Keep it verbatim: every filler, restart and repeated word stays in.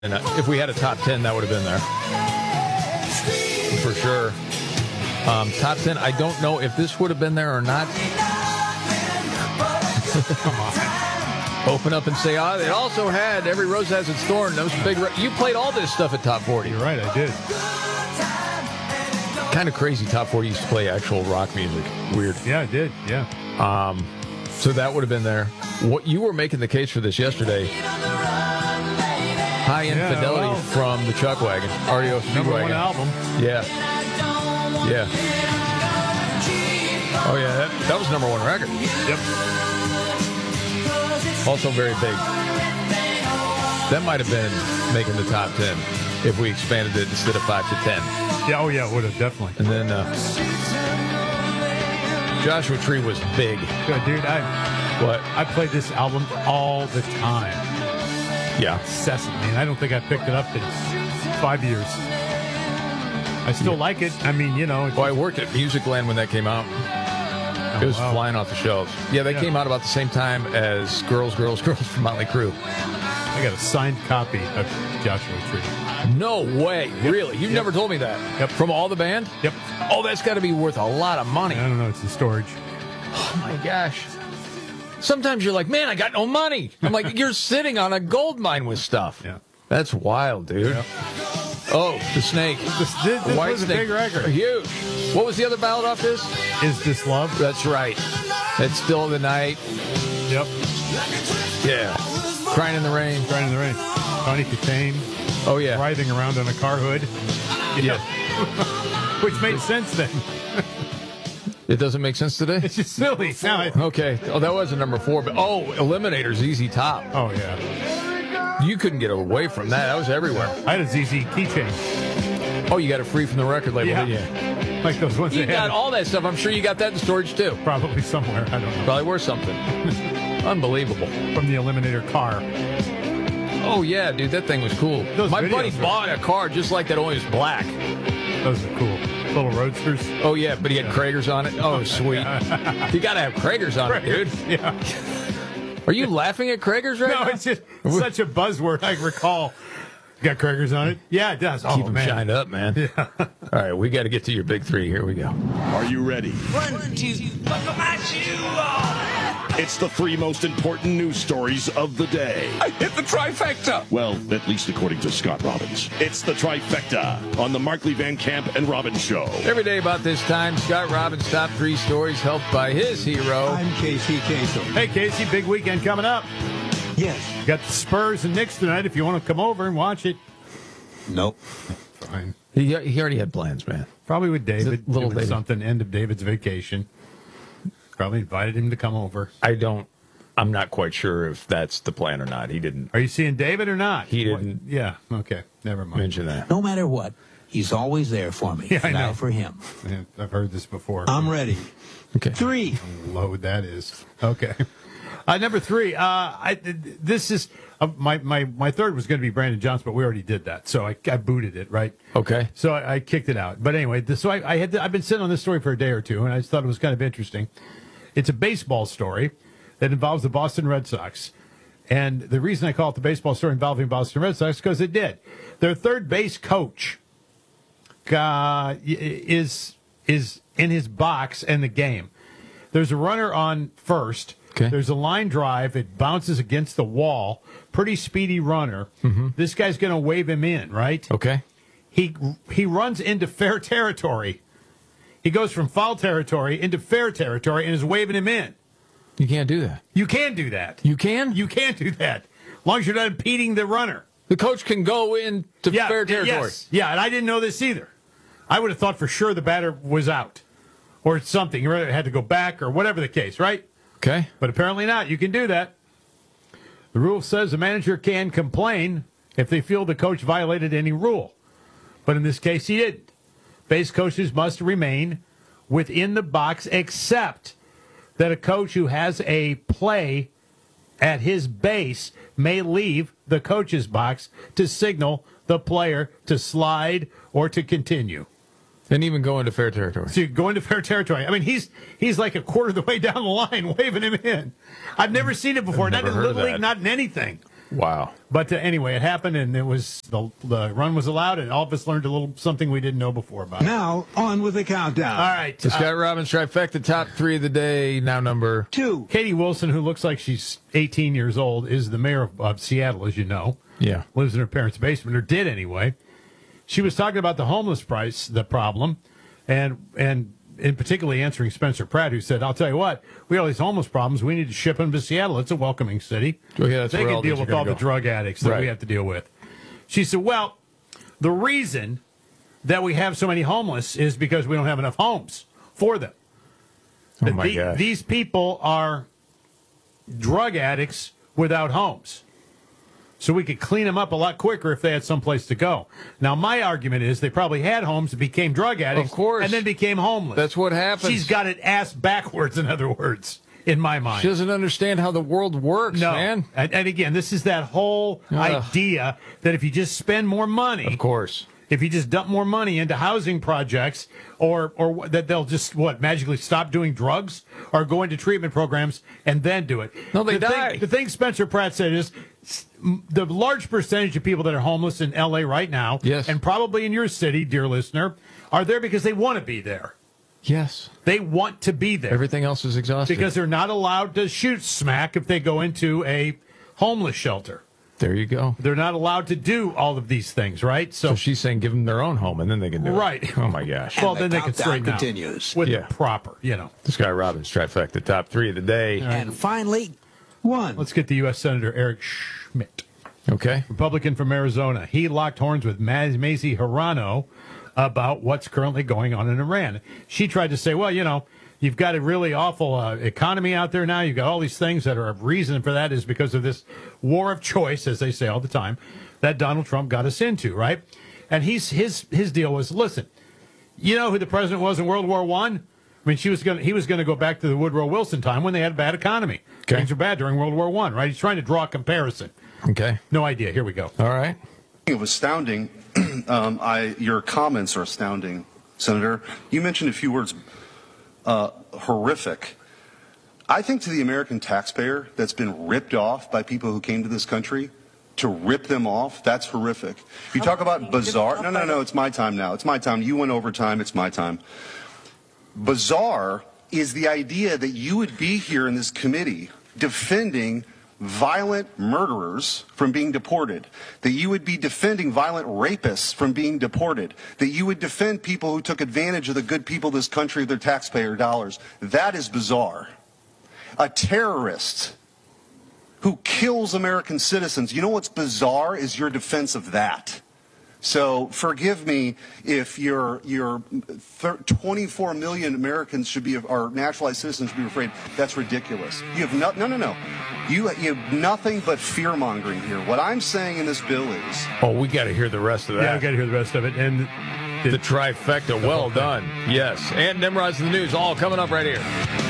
And if we had a top ten, that would have been there. For sure. Um, top ten, I don't know if this would have been there or not. Come on. Open up and say, oh, it also had Every Rose Has Its Thorn. Those big. Re- you played all this stuff at Top forty. You're right, I did. Kind of crazy. Top forty used to play actual rock music. Weird. Yeah, I did. Yeah. Um, so that would have been there. What you were making the case for this yesterday. High Infidelity yeah, well, from the Chuck Wagon. R E O Speedwagon. Number one album. Yeah. Yeah. Oh, yeah. That, that was number one record. Yep. Also very big. That might have been making the top ten if we expanded it instead of five to ten. Yeah, oh, yeah, it would have, definitely. And then uh, Joshua Tree was big. Good, dude. I, What? I played this album all the time. Yeah. Incessantly. And I don't think I picked it up in five years. I still yeah. like it. I mean, you know. Well, I worked at Musicland when that came out. Oh, it was wow. flying off the shelves. Yeah, they yeah. came out about the same time as Girls, Girls, Girls from Motley Crue. I got a signed copy of Joshua Tree. No way. Yep. Really? You've yep. never told me that? Yep. From all the band? Yep. Oh, that's got to be worth a lot of money. I don't know. It's in storage. Oh, my gosh. Sometimes you're like, man, I got no money. I'm like, you're sitting on a gold mine with stuff. Yeah. That's wild, dude. Yep. Oh, the snake. This, this, this White was Snake. a big record. Huge. What was the other ballad off this? Is This Love? That's right. It's Still the Night. Yep. Yeah. Crying in the Rain. Crying in the Rain. Tawny Katane. Oh, yeah. Writhing around on a car hood. Yeah. Which made sense then. It doesn't make sense today? It's just silly. Now I, okay. Oh, that was a number four. But oh, Eliminator's Easy Top. Oh, yeah. You couldn't get away from that. That was everywhere. I had a Z Z keychain. Oh, you got it free from the record label, yeah. didn't you? Like those ones You they got had. all that stuff. I'm sure you got that in storage, too. Probably somewhere. I don't know. Probably worth something. Unbelievable. From the Eliminator car. Oh, yeah, dude. That thing was cool. Those My buddy are... bought a car just like that, only was black. Those are cool. Little roadsters. Oh, yeah, but he had yeah. Kragers on it. Oh, sweet. You got to have Kragers on Kragers, it, dude. Yeah. Are you laughing at Kragers right no, now? No, it's just such a buzzword I recall. Got Kragers on it? Yeah, it does. Oh, Keep them man. shined up, man. Yeah. All right, we got to get to your big three. Here we go. Are you ready? One, two, buckle my shoe on. It's the three most important news stories of the day. I hit the trifecta. Well, at least according to Scott Robbins. It's the trifecta on the Markley Van Camp and Robbins Show. Every day about this time, Scott Robbins' top three stories helped by his hero. I'm Casey Kasem. Hey, Casey, big weekend coming up. Yes. Got the Spurs and Knicks tonight if you want to come over and watch it. Nope. Fine. He, he already had plans, man. Probably with David. Little doing David. something, end of David's vacation. Probably invited him to come over. I don't, I'm not quite sure if that's the plan or not. He didn't. Are you seeing David or not? He didn't. What? Yeah, okay. Never mind. Mention that. No matter what, he's always there for me. Yeah, I and know. for him. Yeah, I've heard this before. I'm ready. Okay. Three. Load that is. Okay. Uh, number three. Uh, I, this is uh, my, my my third was going to be Brandon Johnson, but we already did that, so I, I booted it. Right. Okay. So I, I kicked it out. But anyway, this, so I, I had to, I've been sitting on this story for a day or two, and I just thought it was kind of interesting. It's a baseball story that involves the Boston Red Sox, and the reason I call it the baseball story involving Boston Red Sox is because it did. Their third base coach uh, is is in his box in the game. There's a runner on first. Okay. There's a line drive. It bounces against the wall. Pretty speedy runner. Mm-hmm. This guy's going to wave him in, right? Okay. He he runs into fair territory. He goes from foul territory into fair territory and is waving him in. You can't do that. You can do that. You can? You can't do that. As long as you're not impeding the runner. The coach can go into Yeah, fair territory. Yes. Yeah, and I didn't know this either. I would have thought for sure the batter was out or something. Or it had to go back or whatever the case, right? Okay. But apparently not. You can do that. The rule says the manager can complain if they feel the coach violated any rule. But in this case, he didn't. Base coaches must remain within the box except that a coach who has a play at his base may leave the coach's box to signal the player to slide or to continue. And even go into fair territory. So you go into fair territory. I mean, he's he's like a quarter of the way down the line waving him in. I've never seen it before. I've Not never in heard of Little League, that. not in anything. Wow. But uh, anyway, it happened, and it was the the run was allowed, and all of us learned a little something we didn't know before about it. Now, on with the countdown. All right. The uh, Scott Robbins trifecta top three of the day, now number. Two. Katie Wilson, who looks like she's eighteen years old, is the mayor of, of Seattle, as you know. Yeah. Lives in her parents' basement, or did anyway. She was talking about the homeless price, the problem, and and in particularly answering Spencer Pratt, who said, I'll tell you what, we have all these homeless problems. We need to ship them to Seattle. It's a welcoming city. Oh, yeah, that's they where can all deal these are with gonna all the go. drug addicts that Right. we have to deal with. She said, well, the reason that we have so many homeless is because we don't have enough homes for them. Oh, That my the- gosh. These people are drug addicts without homes. So we could clean them up a lot quicker if they had someplace to go. Now, my argument is they probably had homes, became drug addicts, Of course. and then became homeless. That's what happens. She's got it ass backwards, in other words, in my mind. She doesn't understand how the world works, no. man. And, and again, this is that whole Ugh. idea that if you just spend more money, Of course. if you just dump more money into housing projects, or or that they'll just what magically stop doing drugs or go into treatment programs and then do it. No, they the die. Thing, the thing Spencer Pratt said is s- m- the large percentage of people that are homeless in L A right now, Yes. and probably in your city, dear listener, are there because they want to be there. Yes. They want to be there Everything else is exhausted. because they're not allowed to shoot smack if they go into a homeless shelter. There you go. They're not allowed to do all of these things, right? So she's saying give them their own home, and then they can do Right. it. Oh, my gosh. well, the then they can countdown straighten out continues. with Yeah. the proper, you know. The Scott Robbins trifecta top three of the day. And finally, one. Let's get to U S Senator Eric Schmidt, Okay. Republican from Arizona. He locked horns with Maz- Mazie Hirano about what's currently going on in Iran. She tried to say, well, you know, you've got a really awful uh, economy out there now. You've got all these things that are a reason for that is because of this war of choice, as they say all the time, that Donald Trump got us into, right? And he's his his deal was, listen, you know who the president was in World War One? I mean, she was going. He was going to go back to the Woodrow Wilson time when they had a bad economy. Okay. Things were bad during World War One, right? He's trying to draw a comparison. Okay. No idea. Here we go. All right. It was astounding. um, I, your comments are astounding, Senator. You mentioned a few words, uh, horrific. I think to the American taxpayer that's been ripped off by people who came to this country, to rip them off, that's horrific. You talk about bizarre. No, no, no, it's my time now. It's my time. You went over time. It's my time. Bizarre is the idea that you would be here in this committee defending violent murderers from being deported, that you would be defending violent rapists from being deported, that you would defend people who took advantage of the good people of this country of their taxpayer dollars. That is bizarre. A terrorist who kills American citizens, you know what's bizarre is your defense of that. So forgive me if your your twenty-four million Americans should be, or naturalized citizens should be afraid. That's ridiculous. You have no, no, no, no. You, you have nothing but fear mongering here. What I'm saying in this bill is, Oh, we got to hear the rest of that. Yeah, I got to hear the rest of it. And The trifecta. Well done. Yes. And Nimrod's in the news. All coming up right here.